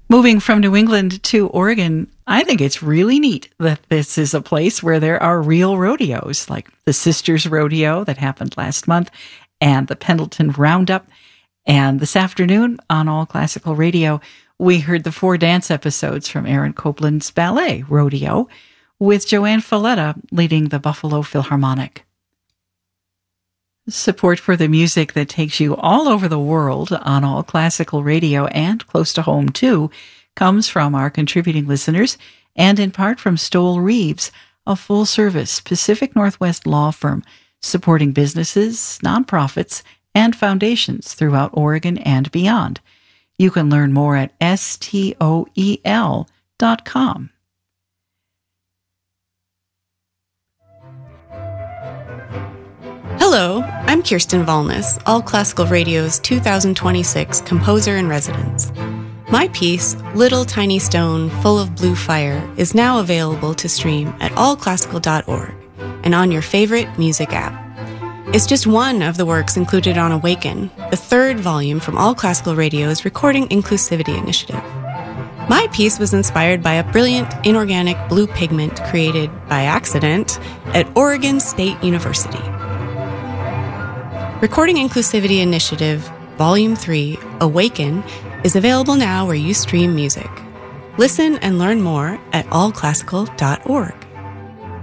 Moving from New England to Oregon, I think it's really neat that this is a place where there are real rodeos, like the Sisters Rodeo that happened last month, and the Pendleton Roundup. And this afternoon on All Classical Radio, we heard the 4 dance episodes from Aaron Copland's ballet, Rodeo, with Joanne Falletta leading the Buffalo Philharmonic. Support for the music that takes you all over the world on All Classical Radio and close to home, too, comes from our contributing listeners and in part from Stoll Reeves, a full-service Pacific Northwest law firm supporting businesses, nonprofits, and foundations throughout Oregon and beyond. You can learn more at stoel.com. Hello, I'm Kirsten Valnes, All Classical Radio's 2026 Composer in Residence. My piece, Little Tiny Stone Full of Blue Fire, is now available to stream at allclassical.org and on your favorite music app. It's just one of the works included on Awaken, the 3rd volume from All Classical Radio's Recording Inclusivity Initiative. My piece was inspired by a brilliant inorganic blue pigment created by accident at Oregon State University. Recording Inclusivity Initiative, Volume 3, Awaken, is available now where you stream music. Listen and learn more at allclassical.org.